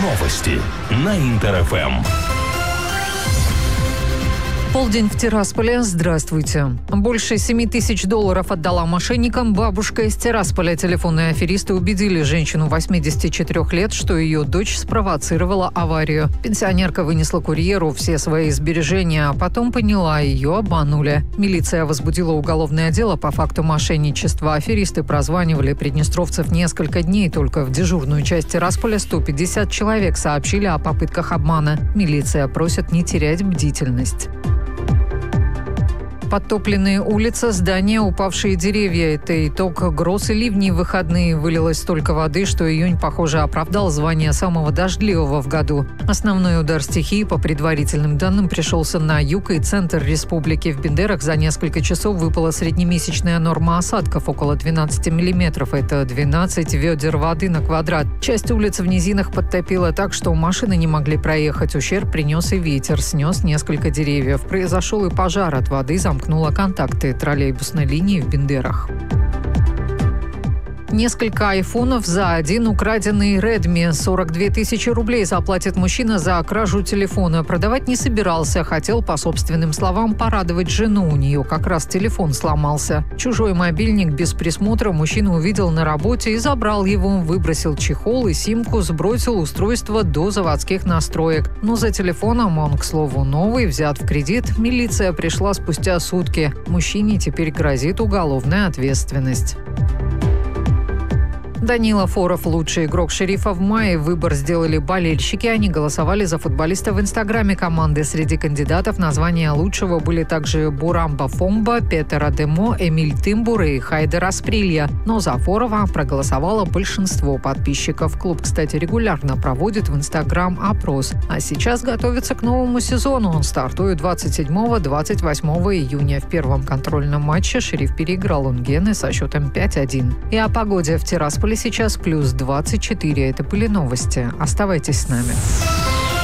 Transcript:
Новости на Интер-ФМ. Полдень в Тирасполе. Здравствуйте. Больше $7 тысяч отдала мошенникам бабушка из Тирасполя. Телефонные аферисты убедили женщину 84 лет, что ее дочь спровоцировала аварию. Пенсионерка вынесла курьеру все свои сбережения, а потом поняла, ее обманули. Милиция возбудила уголовное дело по факту мошенничества. Аферисты прозванивали приднестровцев несколько дней. Только в дежурную часть Тирасполя 150 человек сообщили о попытках обмана. Милиция просит не терять бдительность. Подтопленные улицы, здания, упавшие деревья – это итог гроз и ливней в выходные. Вылилось столько воды, что июнь, похоже, оправдал звание самого дождливого в году. Основной удар стихии, по предварительным данным, пришелся на юг и центр республики. В Бендерах за несколько часов выпала среднемесячная норма осадков – около 12 миллиметров. Это 12 ведер воды на квадрат. Часть улиц в низинах подтопило так, что машины не могли проехать. Ущерб принес и ветер, снес несколько деревьев. Произошел и пожар от воды, замкнула контакты троллейбусной линии в Бендерах. Несколько айфонов за один украденный Redmi. 42 тысячи рублей заплатит мужчина за кражу телефона. Продавать не собирался. Хотел, по собственным словам, порадовать жену. У нее как раз телефон сломался. Чужой мобильник без присмотра мужчина увидел на работе и забрал его. Выбросил чехол и симку, сбросил устройство до заводских настроек. Но за телефоном, он, к слову, новый, взят в кредит, милиция пришла спустя сутки. Мужчине теперь грозит уголовная ответственность. Данила Форов – лучший игрок «Шерифа» в мае. Выбор сделали болельщики. Они голосовали за футболиста в инстаграме команды. Среди кандидатов на звание лучшего были также Бурамба Фомба, Петер Адемо, Эмиль Тымбур и Хайдер Асприлья. Но за Форова проголосовало большинство подписчиков. Клуб, кстати, регулярно проводит в инстаграм опрос. А сейчас готовится к новому сезону. Он стартует 27-28 июня. В первом контрольном матче «Шериф» переиграл Унгены со счетом 5-1. И о погоде в Тирасполе сейчас плюс 24. Это были новости. Оставайтесь с нами.